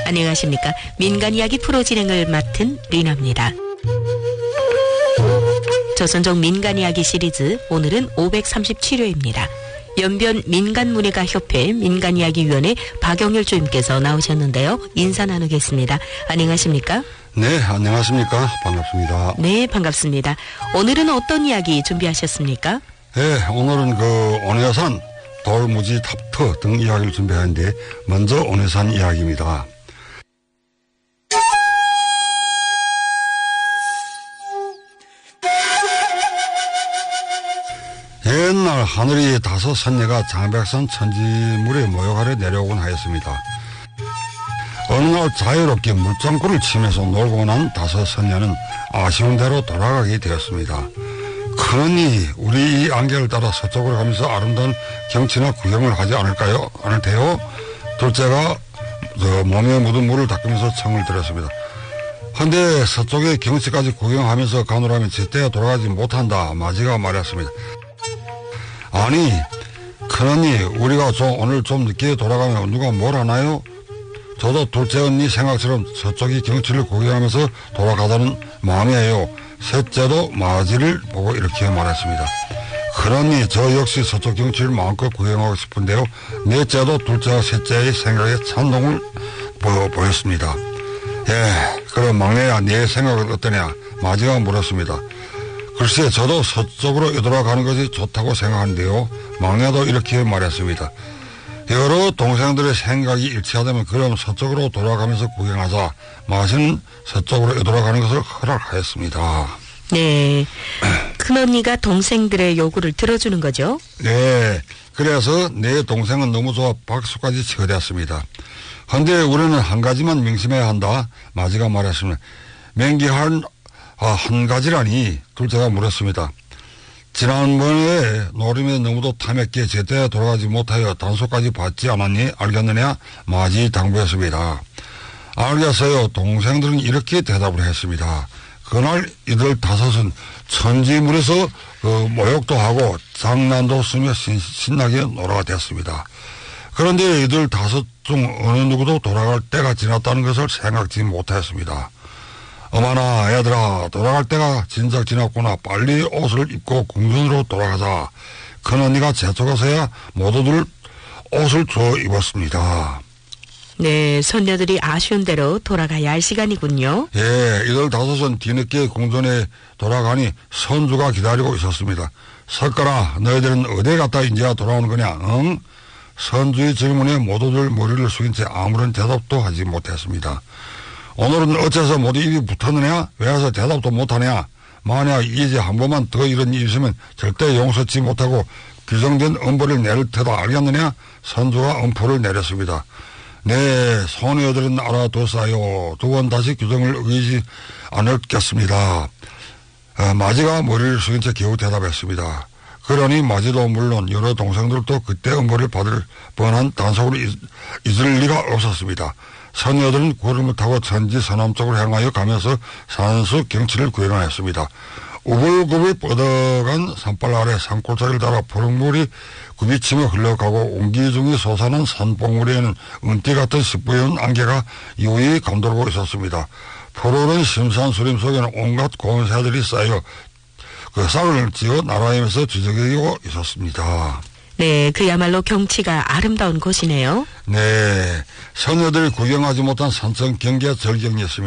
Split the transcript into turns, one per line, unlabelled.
안녕하십니까. 민간이야기 프로 진행을 맡은 리나입니다. 조선족 민간이야기 시리즈 오늘은 537회입니다. 연변 민간문예가협회 민간이야기위원회 박영일 주임께서 나오셨는데요. 인사 나누겠습니다. 안녕하십니까?
네, 안녕하십니까. 반갑습니다.
네, 반갑습니다. 오늘은 어떤 이야기 준비하셨습니까?
네, 오늘은 온해산, 돌무지, 탑터 등 이야기를 준비하는데 먼저 온해산 이야기입니다. 옛날 하늘이 다섯 선녀가 장백산 천지물에 모욕하려 내려오곤 하였습니다. 어느 날 자유롭게 물장구를 치면서 놀고 난 다섯 선녀는 아쉬운 대로 돌아가게 되었습니다. 그러니 우리 이 안개를 따라 서쪽으로 가면서 아름다운 경치나 구경을 하지 않을 테요? 둘째가 몸에 묻은 물을 닦으면서 청을 들었습니다. 근데 서쪽의 경치까지 구경하면서 가노라면 제때에 돌아가지 못한다. 마지가 말했습니다. 아니, 그러니 우리가 오늘 좀 늦게 돌아가면 누가 뭘 하나요? 저도 둘째 언니 생각처럼 서쪽의 경치를 구경하면서 돌아가자는 마음이에요. 셋째도 마지를 보고 이렇게 말했습니다. 그러니 저 역시 서쪽 경치를 마음껏 구경하고 싶은데요. 넷째도 둘째와 셋째의 생각에 찬동을 보였습니다. 예, 그럼 막내야, 네 생각은 어떠냐? 마지가 물었습니다. 글쎄, 저도 서쪽으로 되돌아가는 것이 좋다고 생각하는데요. 막내도 이렇게 말했습니다. 여러 동생들의 생각이 일치하다면 그럼 서쪽으로 돌아가면서 구경하자. 마지는 서쪽으로 되돌아가는 것을 허락하였습니다.
네, 큰언니가 동생들의 요구를 들어주는 거죠?
네, 그래서 내 동생은 너무 좋아 박수까지 치게 되었습니다. 그런데 우리는 한 가지만 명심해야 한다. 마지가 말했습니다. 맹기한 한 가지라니? 둘째가 물었습니다. 지난번에 노름에 너무도 탐했기에 제때 돌아가지 못하여 단속까지 받지 않았니? 알겠느냐? 마지 당부했습니다. 알겠어요. 동생들은 이렇게 대답을 했습니다. 그날 이들 다섯은 천지물에서 모욕도 하고 장난도 쓰며 신나게 놀아가 됐습니다. 그런데 이들 다섯 중 어느 누구도 돌아갈 때가 지났다는 것을 생각지 못했습니다. 어머나, 애들아, 돌아갈 때가 진작 지났구나. 빨리 옷을 입고 궁전으로 돌아가자. 큰언니가 재촉해서야 모두들 옷을 줘 입었습니다.
네, 손녀들이 아쉬운 대로 돌아가야 할 시간이군요.
예, 이들 다섯은 뒤늦게 궁전에 돌아가니 선주가 기다리고 있었습니다. 석가라, 너희들은 어디 갔다 이제야 돌아오는 거냐? 응? 선주의 질문에 모두들 머리를 숙인 채 아무런 대답도 하지 못했습니다. 오늘은 어째서 모두 입이 붙었느냐? 왜 해서 대답도 못하냐? 만약 이제 한 번만 더 이런 일이 있으면 절대 용서치 못하고 규정된 엄벌을 내릴 테다. 알겠느냐? 선주가 엄포를 내렸습니다. 네, 소녀들은 알아뒀어요. 두 번 다시 규정을 어기지 않겠습니다. 마지가 머리를 숙인 채 겨우 대답했습니다. 그러니 마지도 물론 여러 동생들도 그때 엄벌을 받을 뻔한 단속으로 잊을 리가 없었습니다. 선녀들은 구름을 타고 천지 서남쪽으로 향하여 가면서 산수 경치를 구경하였습니다. 우글우글 뻗어간 산발 아래 산골짜기를 따라 푸른물이 굽이치며 흘러가고 옹기종이 솟아난 산봉우리에는 은띠 같은 시뿌연 안개가 유유히 감돌고 있었습니다. 푸르른 심산수림 속에는 온갖 고운 새들이 쌓여 싹을 지어 날아다니면서 뒤적이고 있었습니다.
네, 그야말로 경치가 아름다운 곳이네요.
네, 선녀들이 구경하지 못한 산성 경계와 절경이었습니다.